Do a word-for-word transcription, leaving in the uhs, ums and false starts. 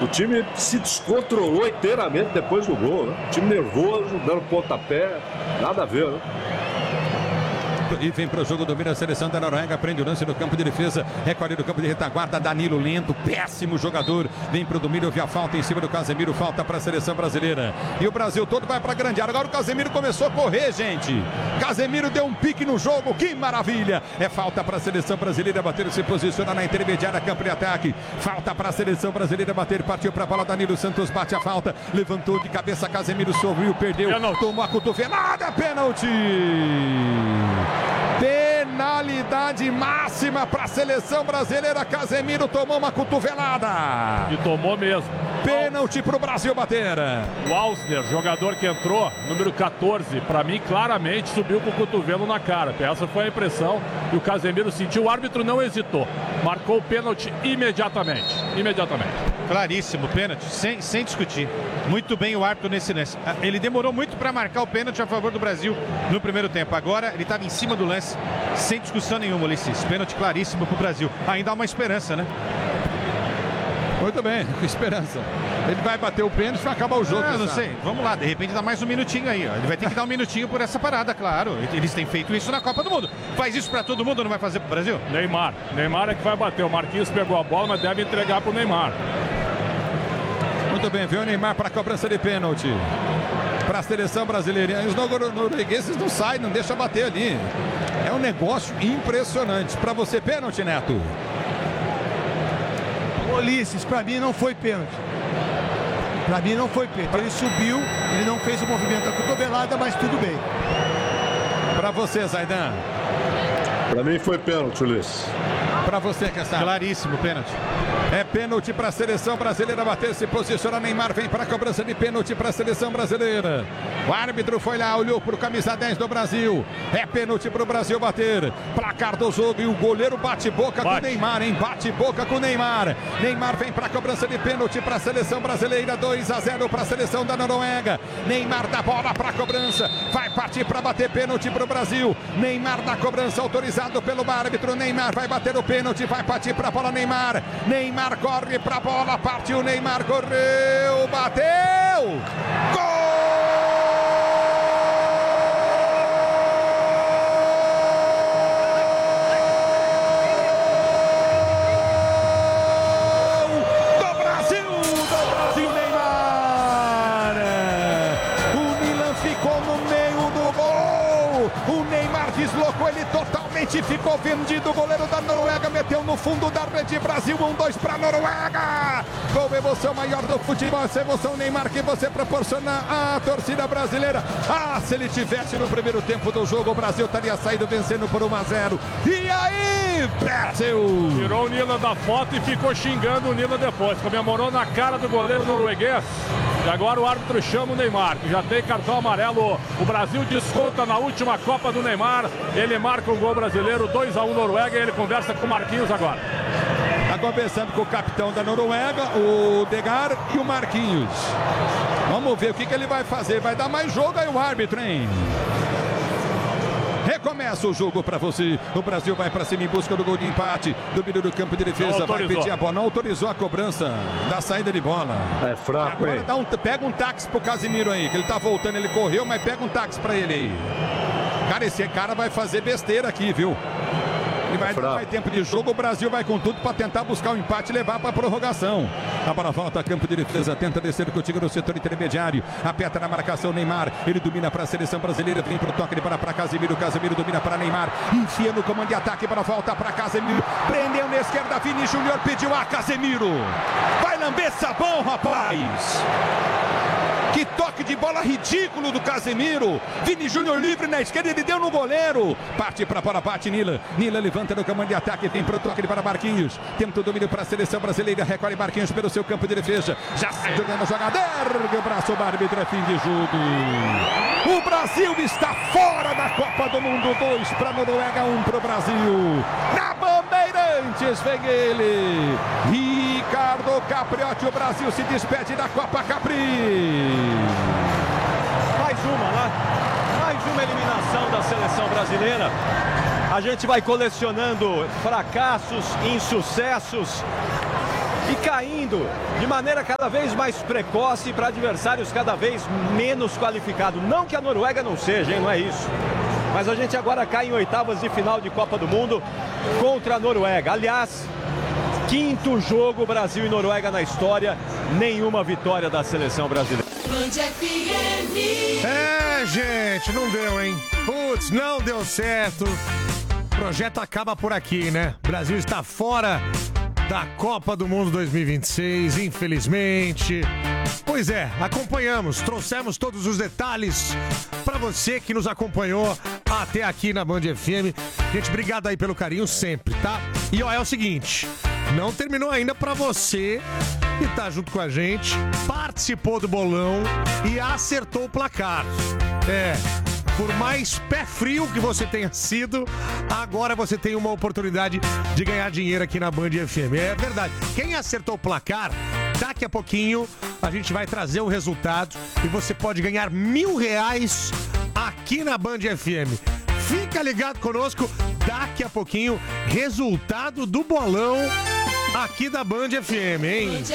O time se descontrolou inteiramente depois do gol, né? O time nervoso, dando pontapé, nada a ver, né? E vem para o jogo, domina a seleção da Noruega, prende o lance no campo de defesa, recolhe do campo de retaguarda, Danilo lento, péssimo jogador, vem para o domínio, via falta em cima do Casemiro, falta para a seleção brasileira. E o Brasil todo vai para a grande área. Agora o Casemiro começou a correr, gente. Casemiro deu um pique no jogo, que maravilha. É falta para a seleção brasileira bater, se posiciona na intermediária, campo de ataque. Falta para a seleção brasileira bater, partiu para a bola, Danilo Santos bate a falta, levantou de cabeça, Casemiro sorriu, perdeu, pênalti. Tomou a cotovelada, pênalti. Penalidade máxima para a seleção brasileira. Casemiro tomou uma cotovelada. E tomou mesmo. Pênalti para o Brasil bater. O Ausner, jogador que entrou, número quatorze, para mim claramente subiu com o cotovelo na cara. Essa foi a impressão e o Casemiro sentiu. O árbitro não hesitou. Marcou o pênalti imediatamente. Imediatamente. Claríssimo, pênalti, sem, sem discutir. Muito bem o árbitro nesse lance. Ele demorou muito para marcar o pênalti a favor do Brasil no primeiro tempo. Agora ele estava em cima do lance, sem discussão nenhuma, Ulisses. Pênalti claríssimo para o Brasil. Ainda há uma esperança, né? Muito bem, com esperança. Ele vai bater o pênalti e vai acabar o jogo. Ah, não sei. Vamos lá, de repente dá mais um minutinho aí, ó. Ele vai ter que dar um minutinho por essa parada, claro. Eles têm feito isso na Copa do Mundo. Faz isso pra todo mundo, não vai fazer pro Brasil? Neymar. Neymar é que vai bater. O Marquinhos pegou a bola, mas deve entregar pro Neymar. Muito bem, viu o Neymar para a cobrança de pênalti. Para a seleção brasileira. E os noruegueses não saem, não deixam bater ali. É um negócio impressionante. Para você, pênalti, Neto? Ulisses, para mim não foi pênalti. Para mim não foi pênalti. Ele subiu, ele não fez o movimento da cotovelada, mas tudo bem. Para você, Zaidan? Para mim foi pênalti, Ulisses. Para você, Cassaro? Claríssimo, pênalti. É pênalti para a seleção brasileira bater, se posiciona. Neymar vem para a cobrança de pênalti para a seleção brasileira. O árbitro foi lá, olhou para o camisa dez do Brasil. É pênalti para o Brasil bater. Placar do jogo e o goleiro bate boca bate. com o Neymar, hein? Bate boca com o Neymar. Neymar vem para a cobrança de pênalti para a seleção brasileira. dois a zero para a seleção da Noruega. Neymar dá bola para a cobrança. Vai partir para bater pênalti para o Brasil. Neymar na cobrança, autorizado pelo árbitro. Neymar vai bater o pênalti, vai partir para a bola. Neymar. Neymar corre para a bola, partiu. Neymar correu, bateu. Gol! Deslocou ele totalmente, ficou vendido. O goleiro da Noruega meteu no fundo da rede. Brasil, um, dois para Noruega. Gol, emoção maior do futebol. Essa emoção, Neymar, que você proporciona à torcida brasileira. Ah, se ele tivesse no primeiro tempo do jogo, o Brasil estaria saído vencendo por um a zero. E aí, Brasil! Tirou o Nila da foto e ficou xingando o Nila depois. Comemorou na cara do goleiro norueguês. E agora o árbitro chama o Neymar, que já tem cartão amarelo. O Brasil desconta na última Copa do Neymar. Ele marca o gol brasileiro, dois a um Noruega, e ele conversa com o Marquinhos agora. Está conversando com o capitão da Noruega, o Degar, e o Marquinhos. Vamos ver o que, que ele vai fazer. Vai dar mais jogo aí o árbitro, hein? Recomeça o jogo para você. O Brasil vai para cima em busca do gol de empate. Domínio do campo de defesa. Vai pedir a bola. Não autorizou a cobrança da saída de bola. É fraco, hein? Dá um, pega um táxi pro Casemiro aí, que ele tá voltando. Ele correu, mas pega um táxi para ele aí. Cara, esse cara vai fazer besteira aqui, viu? Ele vai dar mais tempo de jogo. O Brasil vai com tudo para tentar buscar o um empate e levar para a prorrogação. A bola volta, campo de defesa. Tenta descer contigo no setor intermediário. Aperta na marcação Neymar. Ele domina para a seleção brasileira. Vem para o toque de bola para Casemiro. Casemiro domina para Neymar. Enfia no comando de ataque para volta para Casemiro. Prendeu na esquerda. Vini Júnior pediu a Casemiro. Vai lamber sabão, rapaz. Que toque de bola ridículo do Casemiro. Vini Júnior livre na esquerda, ele deu no goleiro. Parte para a bola, bate Nila. Nila levanta no comando de ataque, vem para o toque para Marquinhos. Tenta o domínio para a seleção brasileira. Recolhe Marquinhos pelo seu campo de defesa. Já sai jogando a jogada. Ergue o braço, o árbitro, é fim de jogo. O Brasil está fora da Copa do Mundo. Dois para a Noruega, um para o Brasil. Na Bandeirantes vem ele. Ricardo Capriotti. O Brasil se despede da Copa Capri. Mais uma, né? Mais uma eliminação da seleção brasileira. A gente vai colecionando fracassos, insucessos. e caindo de maneira cada vez mais precoce para adversários cada vez menos qualificados. Não que a Noruega não seja, hein? Não é isso. Mas a gente agora cai em oitavas de final de Copa do Mundo contra a Noruega. Aliás, quinto jogo Brasil e Noruega na história, nenhuma vitória da seleção brasileira. É, gente, não deu, hein? Putz, não deu certo. O projeto acaba por aqui, né? O Brasil está fora da Copa do Mundo dois mil e vinte e seis, infelizmente. Pois é, acompanhamos, trouxemos todos os detalhes para você que nos acompanhou até aqui na Band F M. Gente, obrigado aí pelo carinho sempre, tá? E ó, é o seguinte, não terminou ainda para você que tá junto com a gente, participou do bolão e acertou o placar. É, por mais pé frio que você tenha sido, agora você tem uma oportunidade de ganhar dinheiro aqui na Band F M. É verdade. Quem acertou o placar, daqui a pouquinho a gente vai trazer o resultado e você pode ganhar mil reais aqui na Band F M. Fica ligado conosco, daqui a pouquinho, resultado do bolão aqui da Band F M, hein?